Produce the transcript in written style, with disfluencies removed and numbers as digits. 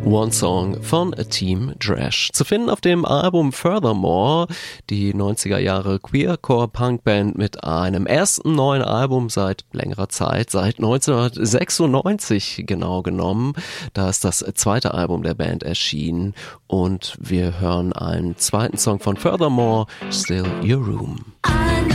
One Song von Team Drash. Zu finden auf dem Album Furthermore, die 90er Jahre Queercore-Punk-Band mit einem ersten neuen Album seit längerer Zeit, seit 1996 genau genommen. Da ist das zweite Album der Band erschienen und wir hören einen zweiten Song von Furthermore, Still Your Room.